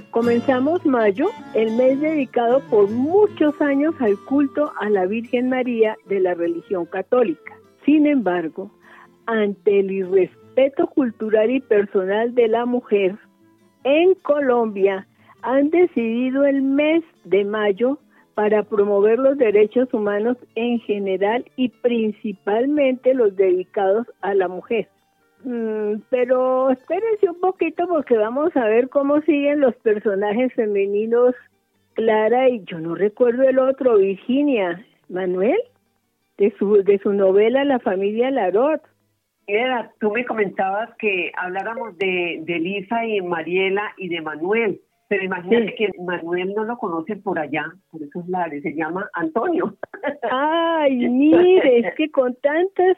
Comenzamos mayo, el mes dedicado por muchos años al culto a la Virgen María de la religión católica. Sin embargo, ante el irrespeto cultural y personal de la mujer, en Colombia han decidido el mes de mayo para promover los derechos humanos en general y principalmente los dedicados a la mujer. Pero espérense un poquito porque vamos a ver cómo siguen los personajes femeninos. Clara y yo no recuerdo el otro, Virginia, Manuel, de su novela La familia Larot. Era, tú me comentabas que habláramos de Elisa y Mariela y de Manuel, pero imagínate que Manuel no lo conocen por allá, por esos lares, se llama Antonio. Ay, mire, es que con tantas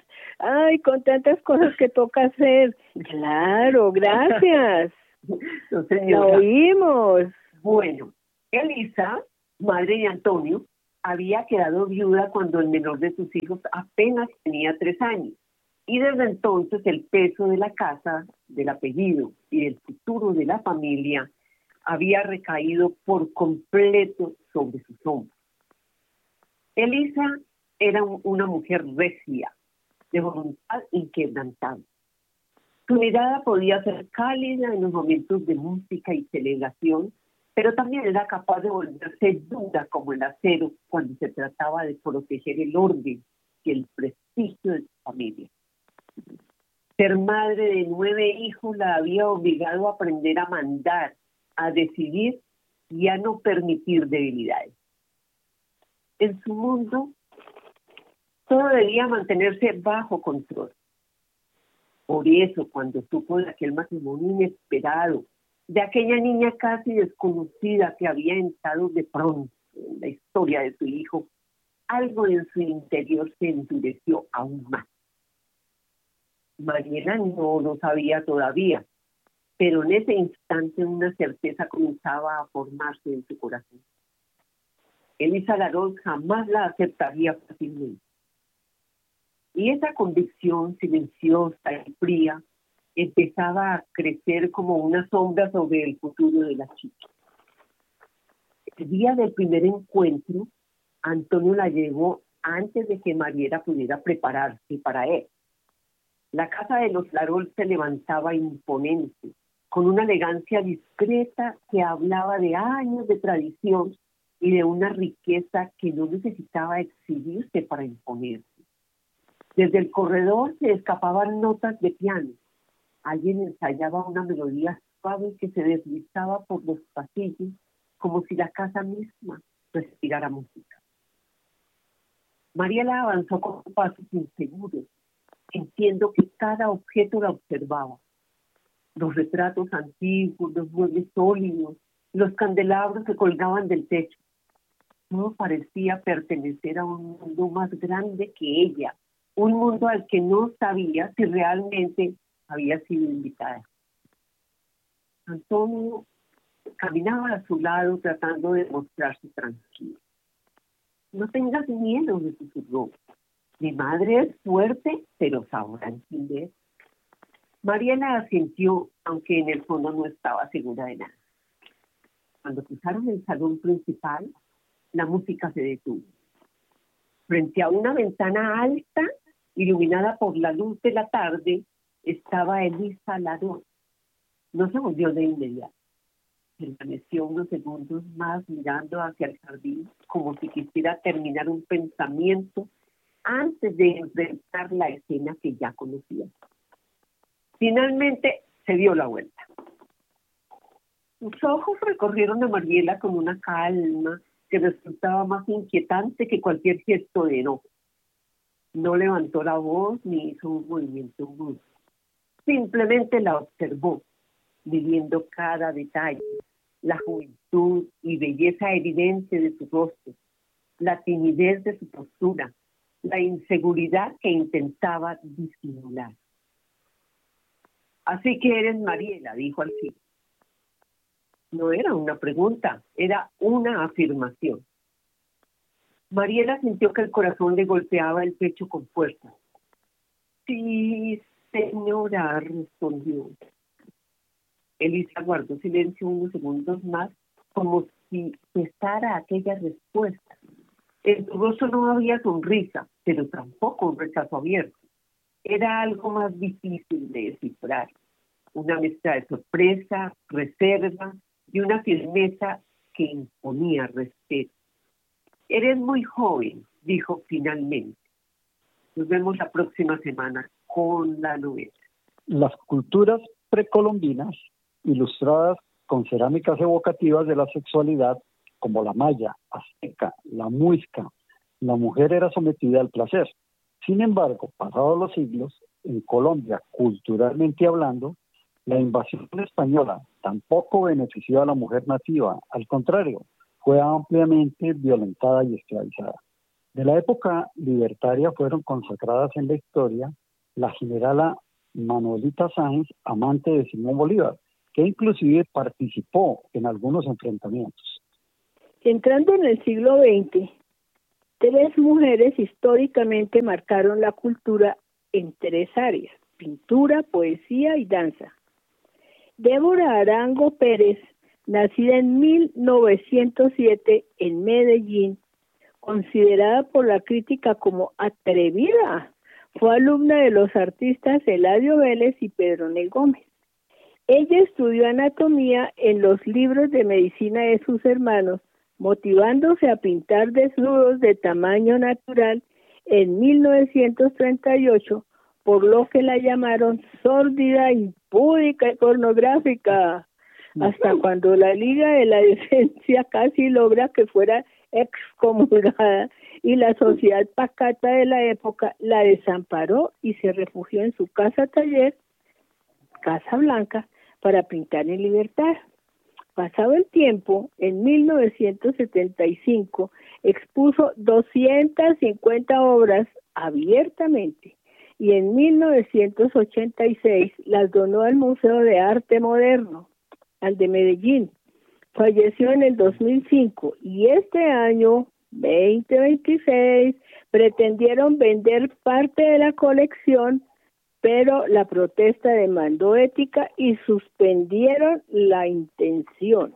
cosas que toca hacer. Claro, gracias. La oímos. Bueno, Elisa, madre de Antonio, había quedado viuda cuando el menor de sus hijos apenas tenía 3 años. Y desde entonces el peso de la casa, del apellido y del futuro de la familia había recaído por completo sobre sus hombros. Elisa era una mujer recia, de voluntad inquebrantable. Su mirada podía ser cálida en los momentos de música y celebración, pero también era capaz de volverse dura como el acero cuando se trataba de proteger el orden y el prestigio de su familia. Ser madre de 9 hijos la había obligado a aprender a mandar, a decidir y a no permitir debilidades. En su mundo, todo debía mantenerse bajo control. Por eso, cuando supo de aquel matrimonio inesperado, de aquella niña casi desconocida que había entrado de pronto en la historia de su hijo, algo en su interior se endureció aún más. Mariela no lo sabía todavía, pero en ese instante una certeza comenzaba a formarse en su corazón. Elisa Larot jamás la aceptaría fácilmente. Y esa convicción silenciosa y fría empezaba a crecer como una sombra sobre el futuro de la chica. El día del primer encuentro, Antonio la llevó antes de que Mariela pudiera prepararse para él. La casa de los Larot se levantaba imponente, con una elegancia discreta que hablaba de años de tradición y de una riqueza que no necesitaba exhibirse para imponerse. Desde el corredor se escapaban notas de piano. Alguien ensayaba una melodía suave que se deslizaba por los pasillos como si la casa misma respirara música. Mariela avanzó con pasos inseguros, sintiendo que cada objeto la observaba. Los retratos antiguos, los muebles sólidos, los candelabros que colgaban del techo. Todo parecía pertenecer a un mundo más grande que ella, un mundo al que no sabía si realmente había sido invitada. Antonio caminaba a su lado tratando de mostrarse tranquilo. No tengas miedo, me susurró. Mi madre es fuerte, pero sabrá entender. Mariela asintió, aunque en el fondo no estaba segura de nada. Cuando cruzaron el salón principal, la música se detuvo. Frente a una ventana alta, iluminada por la luz de la tarde, estaba Elisa Larot. No se volvió de inmediato. Permaneció unos segundos más mirando hacia el jardín, como si quisiera terminar un pensamiento antes de enfrentar la escena que ya conocía. Finalmente se dio la vuelta. Sus ojos recorrieron a Mariela con una calma que resultaba más inquietante que cualquier gesto de enojo. No levantó la voz ni hizo un movimiento brusco. Simplemente la observó, viviendo cada detalle, la juventud y belleza evidente de su rostro, la timidez de su postura, la inseguridad que intentaba disimular. Así que eres Mariela, dijo al fin. No era una pregunta, era una afirmación. Mariela sintió que el corazón le golpeaba el pecho con fuerza. Sí, señora, respondió. Elisa guardó silencio unos segundos más, como si cesara aquella respuesta. En su rostro no había sonrisa, pero tampoco un rechazo abierto. Era algo más difícil de descifrar, una mezcla de sorpresa, reserva y una firmeza que imponía respeto. Eres muy joven, dijo finalmente. Nos vemos la próxima semana con la novela. Las culturas precolombinas, ilustradas con cerámicas evocativas de la sexualidad, como la maya, azteca, la muisca, la mujer era sometida al placer. Sin embargo, pasados los siglos, en Colombia, culturalmente hablando, la invasión española tampoco benefició a la mujer nativa, al contrario, fue ampliamente violentada y esclavizada. De la época libertaria fueron consagradas en la historia la generala Manuelita Sáenz, amante de Simón Bolívar, que inclusive participó en algunos enfrentamientos. Entrando en el siglo XX, 3 mujeres históricamente marcaron la cultura en 3 áreas: pintura, poesía y danza. Débora Arango Pérez, nacida en 1907 en Medellín, considerada por la crítica como atrevida, fue alumna de los artistas Eladio Vélez y Pedronel Gómez. Ella estudió anatomía en los libros de medicina de sus hermanos, motivándose a pintar desnudos de tamaño natural en 1938, por lo que la llamaron sórdida, impúdica y pornográfica, hasta cuando la Liga de la Decencia casi logra que fuera excomulgada y la sociedad pacata de la época la desamparó y se refugió en su casa-taller, Casa Blanca, para pintar en libertad. Pasado el tiempo, en 1975 expuso 250 obras abiertamente y en 1986 las donó al Museo de Arte Moderno, al de Medellín. Falleció en el 2005 y este año, 2026, pretendieron vender parte de la colección, pero la protesta demandó ética y suspendieron la intención.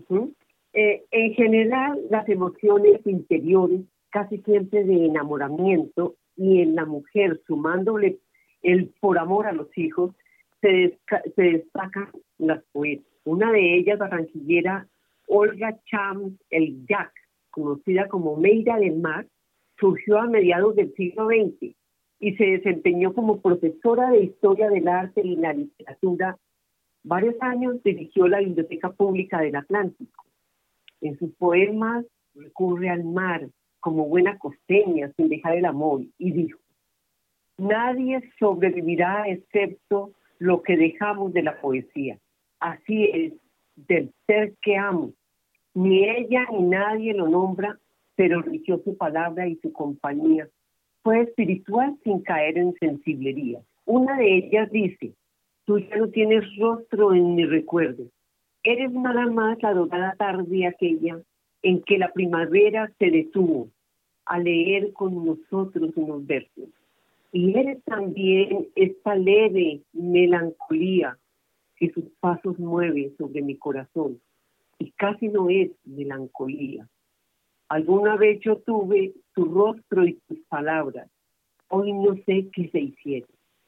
En general, las emociones interiores, casi siempre de enamoramiento, y en la mujer, sumándole el por amor a los hijos, se destacan las poetas. Una de ellas, barranquillera Olga Chams El Jack, conocida como Meira del Mar, surgió a mediados del siglo XX y se desempeñó como profesora de Historia del Arte y la Literatura. Varios años dirigió la Biblioteca Pública del Atlántico. En sus poemas recurre al mar como buena costeña, sin dejar el amor, y dijo: nadie sobrevivirá excepto lo que dejamos de la poesía. Así es, del ser que amo. Ni ella ni nadie lo nombra, pero eligió su palabra y su compañía. Fue espiritual sin caer en sensiblería. Una de ellas dice: tú ya no tienes rostro en mi recuerdo. Eres nada más la dorada tarde aquella en que la primavera se detuvo a leer con nosotros unos versos. Y eres también esta leve melancolía que sus pasos mueve sobre mi corazón. Y casi no es melancolía. Alguna vez yo tuve tu rostro y tus palabras. Hoy no sé qué se hicieron.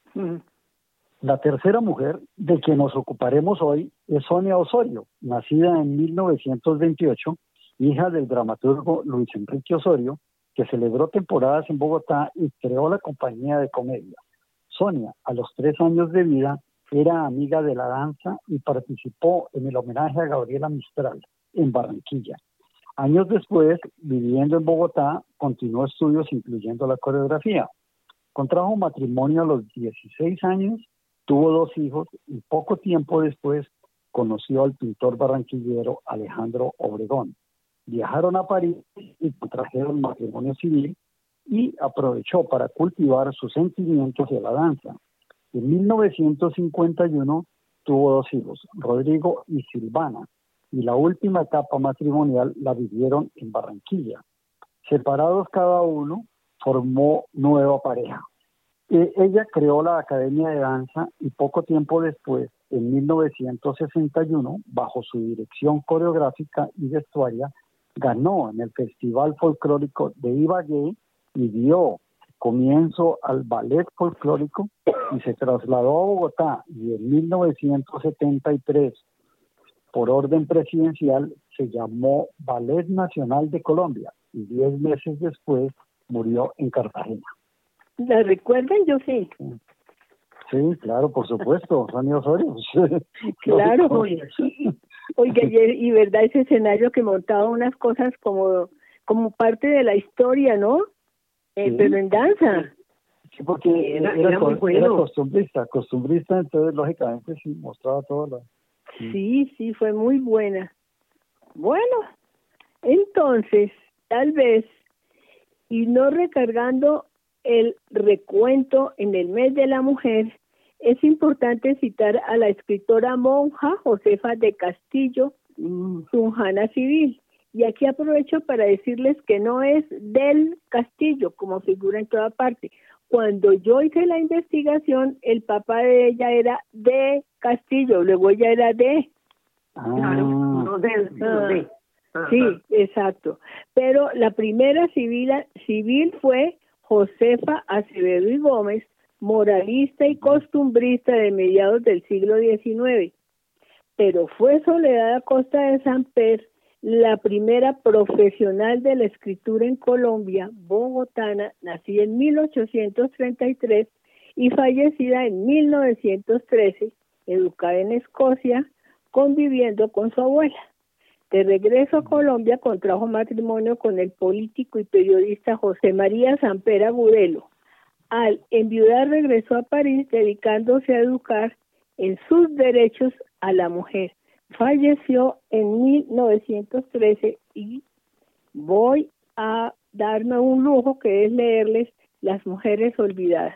La tercera mujer de quien nos ocuparemos hoy es Sonia Osorio, nacida en 1928, hija del dramaturgo Luis Enrique Osorio, que celebró temporadas en Bogotá y creó la compañía de comedia. Sonia, a los 3 años de vida, era amiga de la danza y participó en el homenaje a Gabriela Mistral en Barranquilla. Años después, viviendo en Bogotá, continuó estudios incluyendo la coreografía. Contrajo matrimonio a los 16 años, tuvo 2 hijos y poco tiempo después conoció al pintor barranquillero Alejandro Obregón. Viajaron a París y contrajeron matrimonio civil y aprovechó para cultivar sus sentimientos hacia la danza. En 1951 tuvo 2 hijos, Rodrigo y Silvana, y la última etapa matrimonial la vivieron en Barranquilla. Separados cada uno, formó nueva pareja. Ella creó la Academia de Danza y poco tiempo después, en 1961, bajo su dirección coreográfica y vestuaria, ganó en el Festival Folclórico de Ibagué y dio comienzo al ballet folclórico y se trasladó a Bogotá, y en 1973, por orden presidencial, se llamó Ballet Nacional de Colombia y 10 meses después murió en Cartagena. ¿La recuerdan? Yo sí. Sí, claro, por supuesto, Sonia Osorio. Claro. Oiga, y verdad, ese escenario que montaba unas cosas como parte de la historia, ¿no? Sí. Pero en danza. Sí, porque era muy bueno. Era costumbrista, entonces lógicamente sí mostraba todo lo... Sí, fue muy buena. Bueno, entonces, tal vez, y no recargando el recuento en el mes de la mujer, es importante citar a la escritora monja Josefa de Castillo, Zunjana Civil. Y aquí aprovecho para decirles que no es del Castillo, como figura en toda parte. Cuando yo hice la investigación, el papá de ella era de Castillo, luego ella era de... Claro, no de. Sí, exacto. Pero la primera civil fue Josefa Acevedo y Gómez, moralista y costumbrista de mediados del siglo XIX. Pero fue Soledad Acosta de Samper la primera profesional de la escritura en Colombia, bogotana, nacida en 1833 y fallecida en 1913, educada en Escocia, conviviendo con su abuela. De regreso a Colombia, contrajo matrimonio con el político y periodista José María Samper Agudelo. Al enviudar, regresó a París, dedicándose a educar en sus derechos a la mujer. Falleció en 1913 y voy a darme un lujo, que es leerles Las mujeres olvidadas.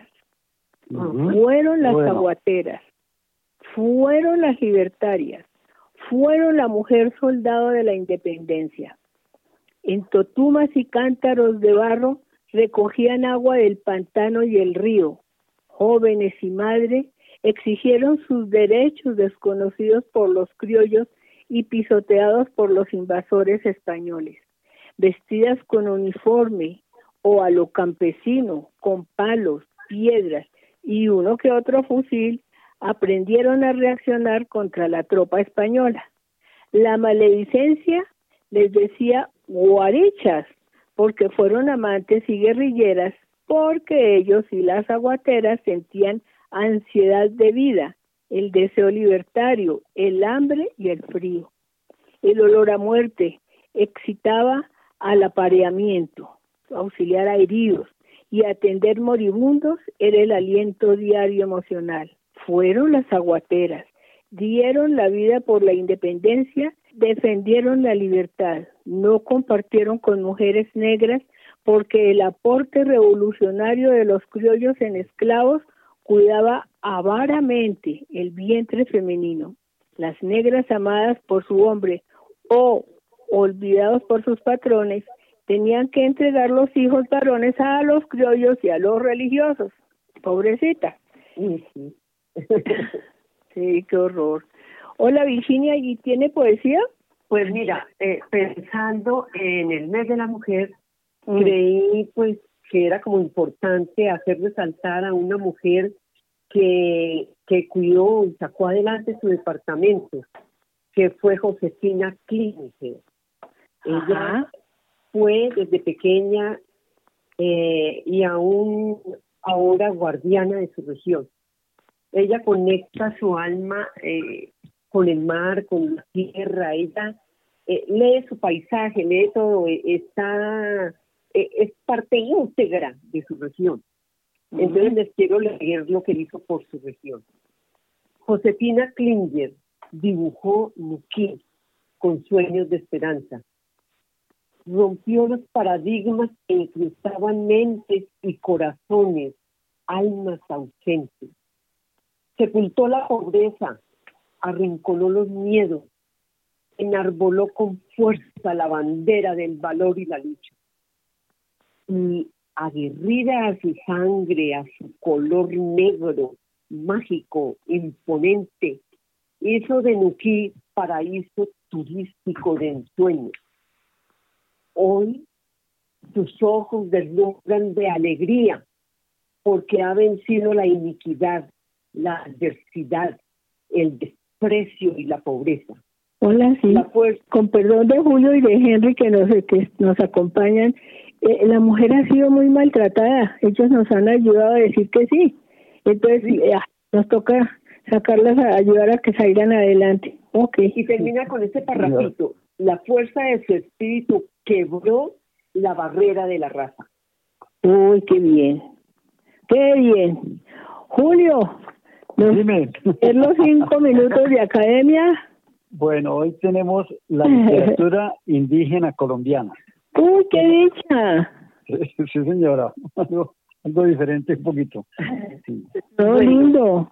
Fueron las aguateras, fueron las libertarias, fueron la mujer soldado de la independencia. En totumas y cántaros de barro recogían agua del pantano y el río. Jóvenes y madres exigieron sus derechos desconocidos por los criollos y pisoteados por los invasores españoles. Vestidas con uniforme o a lo campesino, con palos, piedras y uno que otro fusil, aprendieron a reaccionar contra la tropa española. La maledicencia les decía guarichas, porque fueron amantes y guerrilleras, porque ellos y las aguateras sentían ansiedad de vida, el deseo libertario, el hambre y el frío. El olor a muerte excitaba al apareamiento, auxiliar a heridos y atender moribundos era el aliento diario emocional. Fueron las aguateras, dieron la vida por la independencia, defendieron la libertad, no compartieron con mujeres negras porque el aporte revolucionario de los criollos en esclavos cuidaba avaramente el vientre femenino. Las negras amadas por su hombre o olvidados por sus patrones tenían que entregar los hijos varones a los criollos y a los religiosos. Pobrecita. Sí, qué horror. Hola Virginia, ¿y tiene poesía? Pues mira, pensando en el mes de la mujer, creí pues que era como importante hacer resaltar a una mujer que cuidó y sacó adelante su departamento, que fue Josefina Klinger. Ella fue desde pequeña y aún ahora guardiana de su región. Ella conecta su alma con el mar, con la tierra. Ella lee su paisaje, lee todo, es parte íntegra de su región. Entonces les quiero leer lo que hizo por su región. Josefina Klinger dibujó Nuquí con sueños de esperanza. Rompió los paradigmas que incrustaban mentes y corazones, almas ausentes. Sepultó la pobreza, arrinconó los miedos, enarboló con fuerza la bandera del valor y la lucha. Y aguerrida a su sangre, a su color negro, mágico, imponente, hizo de Nuquí paraíso turístico de ensueño. Hoy sus ojos deslumbran de alegría porque ha vencido la iniquidad, la adversidad, el desprecio y la pobreza. Hola, sí. Con perdón de Julio y de Henry que nos acompañan, la mujer ha sido muy maltratada. Ellos nos han ayudado a decir que sí. Entonces, nos toca sacarlas a ayudar a que salgan adelante. Okay. Y termina con este parrafito. La fuerza de su espíritu quebró la barrera de la raza. Uy, qué bien. Qué bien. Julio, dime. ¿En los 5 minutos de academia? Bueno, hoy tenemos la literatura indígena colombiana. ¡Uy, qué dicha! Sí, señora. Algo diferente un poquito. Sí. Todo lindo.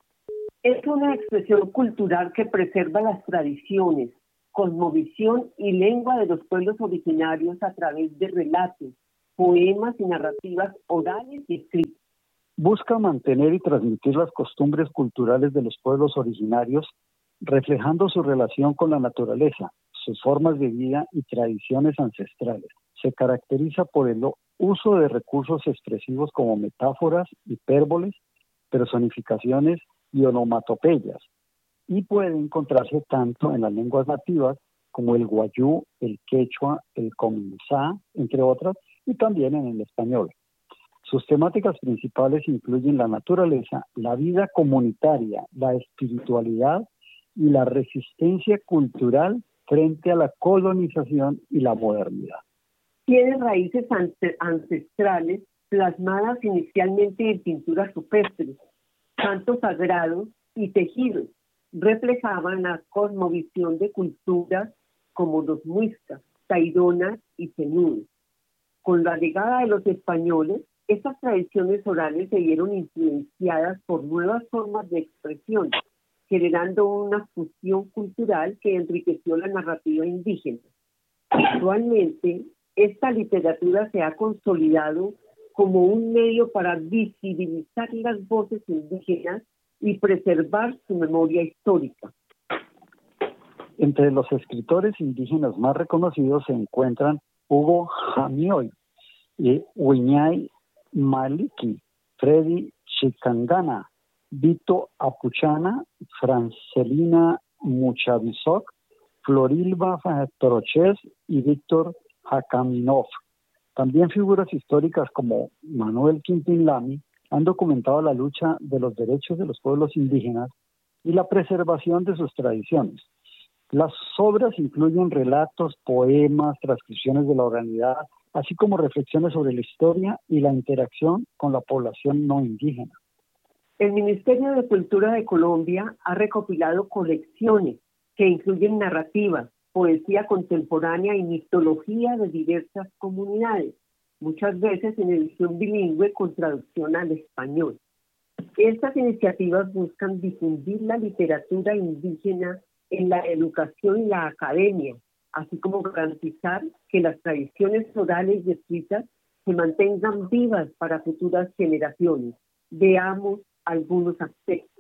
Es una expresión cultural que preserva las tradiciones, cosmovisión y lengua de los pueblos originarios a través de relatos, poemas y narrativas orales y escritas. Busca mantener y transmitir las costumbres culturales de los pueblos originarios, reflejando su relación con la naturaleza, sus formas de vida y tradiciones ancestrales. Se caracteriza por el uso de recursos expresivos como metáforas, hipérboles, personificaciones y onomatopeyas, y puede encontrarse tanto en las lenguas nativas como el guayú, el quechua, el comenzá, entre otras, y también en el español. Sus temáticas principales incluyen la naturaleza, la vida comunitaria, la espiritualidad y la resistencia cultural frente a la colonización y la modernidad. Tiene raíces ancestrales plasmadas inicialmente en pinturas rupestres, cantos sagrados y tejidos. Reflejaban la cosmovisión de culturas como los muiscas, taironas y tenues. Con la llegada de los españoles, estas tradiciones orales se vieron influenciadas por nuevas formas de expresión, generando una fusión cultural que enriqueció la narrativa indígena. Actualmente, esta literatura se ha consolidado como un medio para visibilizar las voces indígenas y preservar su memoria histórica. Entre los escritores indígenas más reconocidos se encuentran Hugo Jamioy, Huiñay Maliki, Freddy Chicangana, Vito Apuchana, Francelina Muchavisoc, Florilba Troches y Víctor Jakaminov. También figuras históricas como Manuel Quintín Lamy han documentado la lucha de los derechos de los pueblos indígenas y la preservación de sus tradiciones. Las obras incluyen relatos, poemas, transcripciones de la oralidad, así como reflexiones sobre la historia y la interacción con la población no indígena. El Ministerio de Cultura de Colombia ha recopilado colecciones que incluyen narrativas, poesía contemporánea y mitología de diversas comunidades, muchas veces en edición bilingüe con traducción al español. Estas iniciativas buscan difundir la literatura indígena en la educación y la academia, así como garantizar que las tradiciones orales y escritas se mantengan vivas para futuras generaciones. Veamos algunos aspectos.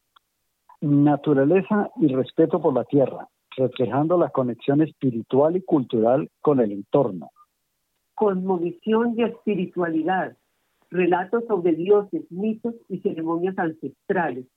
Naturaleza y respeto por la tierra, reflejando la conexión espiritual y cultural con el entorno. Cosmovisión y espiritualidad, relatos sobre dioses, mitos y ceremonias ancestrales.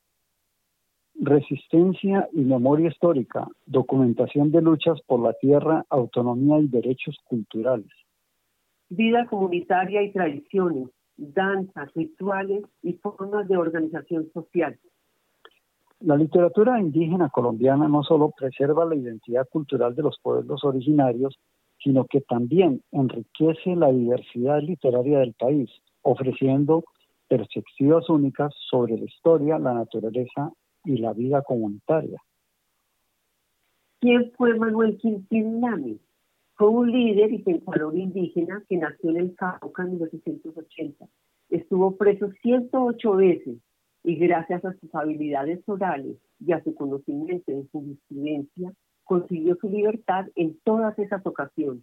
Resistencia y memoria histórica, documentación de luchas por la tierra, autonomía y derechos culturales. Vida comunitaria y tradiciones, danzas, rituales y formas de organización social. La literatura indígena colombiana no solo preserva la identidad cultural de los pueblos originarios, sino que también enriquece la diversidad literaria del país, ofreciendo perspectivas únicas sobre la historia, la naturaleza y la vida comunitaria. ¿Quién fue Manuel Quintín Lamy? Fue un líder y pensador indígena que nació en el Cauca en 1880. Estuvo preso 108 veces y gracias a sus habilidades orales y a su conocimiento en jurisprudencia, consiguió su libertad en todas esas ocasiones.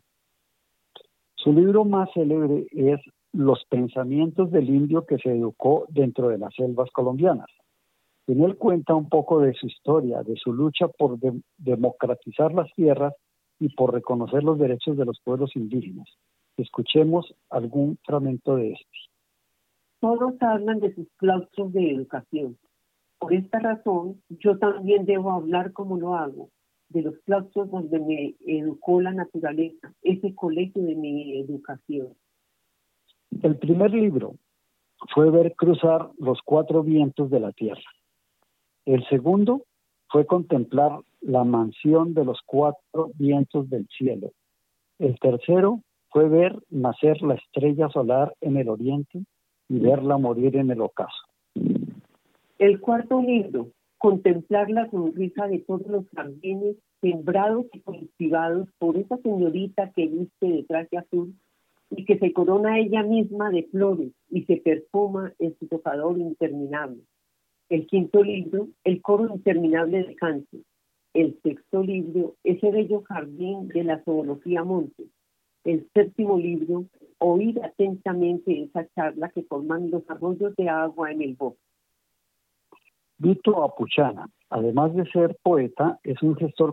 Su libro más célebre es Los pensamientos del indio que se educó dentro de las selvas colombianas. En él cuenta un poco de su historia, de su lucha por democratizar las tierras y por reconocer los derechos de los pueblos indígenas. Escuchemos algún fragmento de este. Todos hablan de sus claustros de educación. Por esta razón, yo también debo hablar como lo hago, de los claustros donde me educó la naturaleza, ese colegio de mi educación. El primer libro fue ver cruzar los 4 vientos de la tierra. El segundo fue contemplar la mansión de los 4 vientos del cielo. El tercero fue ver nacer la estrella solar en el oriente y verla morir en el ocaso. El cuarto libro, contemplar la sonrisa de todos los jardines sembrados y cultivados por esa señorita que viste de traje azul y que se corona ella misma de flores y se perfuma en su tocador interminable. El quinto libro, el coro interminable de canto. El sexto libro, ese bello jardín de la zoología Montes. El séptimo libro, oír atentamente esa charla que forman los arroyos de agua en el bosque. Vito Apuchana, además de ser poeta, es un gestor